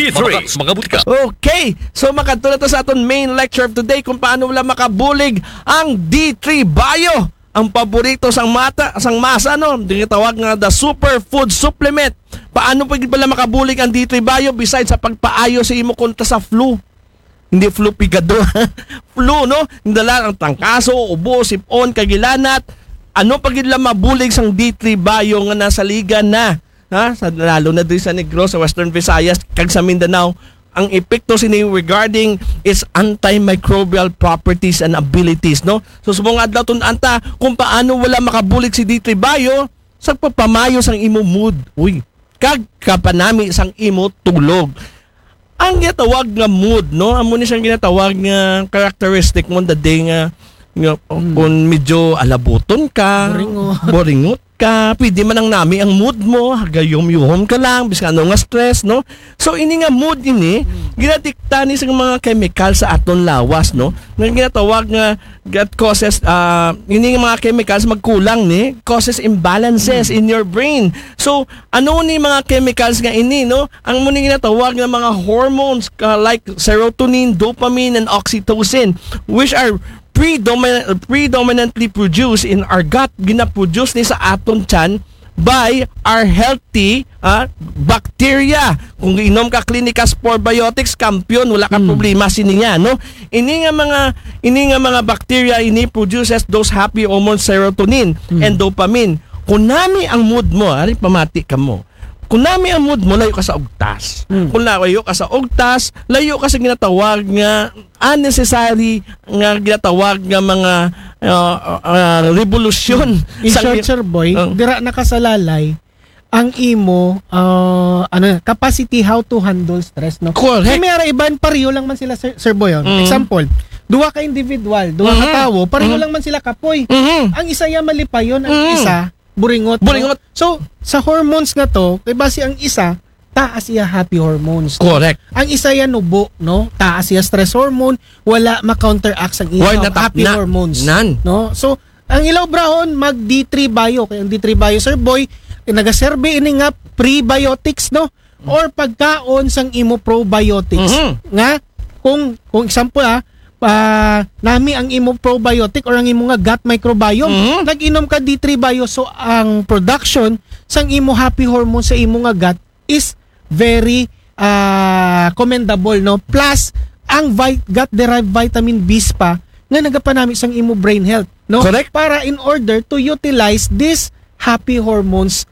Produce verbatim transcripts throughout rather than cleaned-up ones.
D three, mga butika. Okay, so makadto na to sa aton main lecture of today kung paano wala makabulig ang D three Bio. Ang paborito sang mata, sang masa, no? Tinatawag nga the superfood supplement. Paano pa gid pala makabulig ang D three Bio besides sa pagpaayo sa imo kontra sa flu? Hindi flu pigado. Flu, no? Hindala ang tangkaso, ubo, sipon, kagilanat. Ano pa gid la mabulig sang D three Bio nga nasa liga na? Ha? Sa, lalo na din sa Negros, sa Western Visayas, kag sa Mindanao. Ang epekto sini regarding its antimicrobial properties and abilities, no? So subong adlaw tun anta kung paano wala makabulig si D three Bio sa pagpamayo sang imo mood. Uy, kag kapanami sang imo tulog. Ang ginatawag nga mood, no? Amo ni siyang ginatawag nga characteristic mo the day nga nga hmm. kung medyo alabuton ka, Boringo. boringot ka, pwede man ang nami ang mood mo, hagayom-yuhom ka lang, bis ka ano nga stress, no? So, ini nga mood ini, ginadikta ni sa mga chemical sa aton lawas, no? Nga ginatawag nga, that causes, uh, ini nga mga chemicals magkulang ni, causes imbalances in your brain. So, ano ni mga chemicals nga ini, no? Ang muna ginatawag nga mga hormones uh, like serotonin, dopamine, and oxytocin, which are Predomin- predominantly produced in our gut, ginaproduce ni sa aton tiyan by our healthy uh, bacteria. Kung inom ka Clinica Spore Biotics, kampiyon, wala ka hmm. problema sininya, no? Ini nga mga ini nga mga bacteria ini produces those happy hormones serotonin hmm. and dopamine. Kung nami ang mood mo, ari pamati ka mo. Kung nami ang mood mo, layo ka sa ugtas. Hmm. Kung layo ka sa ugtas, layo ka sa ginatawag nga unnecessary nga ginatawag nga mga uh, uh, revolusyon. In short, Sir Boy, uh, dira nakasalalay ang imo uh, ano capacity how to handle stress, no? Correct. Kaya may iban pareho lang man sila, Sir, Sir Boy. Mm-hmm. Example, duha ka individual, duha mm-hmm. ka tawo, pareho mm-hmm. lang man sila kapoy. Mm-hmm. Ang isa ya malipayon, ang mm-hmm. isa buringot. Buringot. No? So, sa hormones nga to, kay base ang isa, taas siya happy hormones. Correct. Ang isa yan nubo, no? Taas siya stress hormone, wala ma-counteract ang iya happy na, hormones. Nan. No? So, ang ilaw brahon, mag D three Bio. Kaya ang D three Bio, Sir Boy, nagasurvey ini nga prebiotics, no? Or pagkaon sang imo probiotics. Mm-hmm. Nga, kung, kung example ha, Uh, nami ang imo probiotic or ang imo nga gut microbiome, mm-hmm. nag-inom ka D three Bio, so ang production sang imo happy hormone sa imo nga gut is very uh, commendable, no? Plus ang vi- gut derived vitamin B pa nga nagapanami sang imo brain health, no? Correct. Para in order to utilize this happy hormones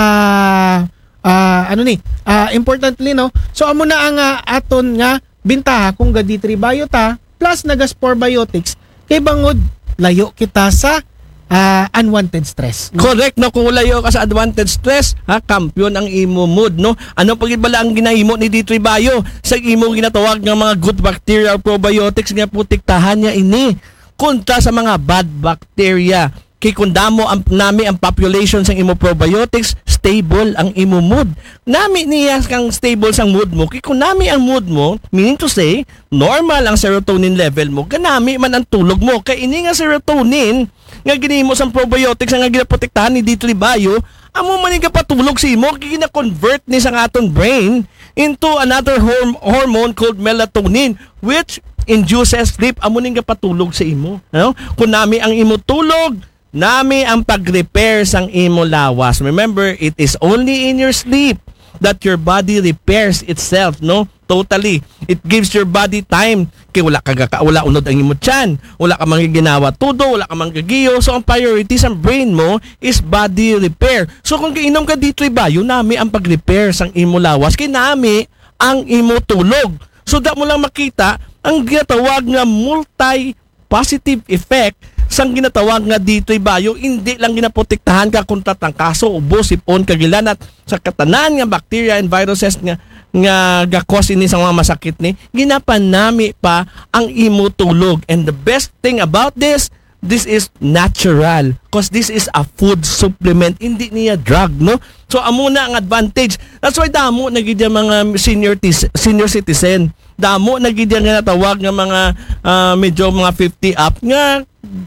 uh, uh, ano ni uh, importantly, no? So amo na ang uh, aton nga bintaha kung ga D three Bio ta plus Nagaspore Biotics, kay bangod layo kita sa uh, unwanted stress. No? Correct, no? Kung layo ka sa unwanted stress, ha, kampiyon ang imo mood, no? Ano pagid bala ang ginahimo ni D three Bio sa imo ginatawag nga mga good bacteria or probiotics nga putiktahan niya ini kontra sa mga bad bacteria. Kay kung damo ang nami ang population sang imo probiotics, stable ang imo mood. Nami niya kang stable sang mood mo. Kay kung nami ang mood mo, meaning to say, normal ang serotonin level mo, ganami man ang tulog mo. Kay ini nga serotonin nga ginimo sang probiotics nga ginaprotektahan ni D three Bio, amo man nga patulog si imo, gina-convert ni sang aton brain into another horm- hormone called melatonin, which induces sleep. Amo ning patulog sa imo, no? Kung nami ang imo tulog, nami ang pag-repair sang imo lawas. Remember, it is only in your sleep that your body repairs itself, no? Totally. It gives your body time. Kaya wala ka wala unod ang imo tiyan. Wala ka manggiginawa tudo, wala ka manggigiyo. So, ang priority sa brain mo is body repair. So, kung kainom ka D three Bio, nami ang pag-repair sang imo lawas. Kaya nami ang imo tulog. So, da mo lang makita ang ginatawag nga multi-positive effect sang ginatawag nga D three Bio, hindi lang ginaprotektahan ka kontra tangkaso, ubo, sipon, kagilanat sa katanan nga bacteria and viruses nga nga gakos ini sa mga masakit ni, ginapanami pa ang imo tulog. And the best thing about this, this is natural because this is a food supplement, hindi niya drug, no? So amo na ang advantage. That's why damo nagid mga senior tis, senior citizen, damo nagid nga natawag nga mga uh, medyo mga fifty up nga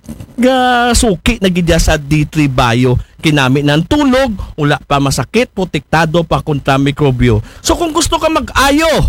nga suki na gidya sa D three Bio. Kinami ng tulog, wala pa masakit, protektado pa kontra mikrobyo. So kung gusto ka mag-ayo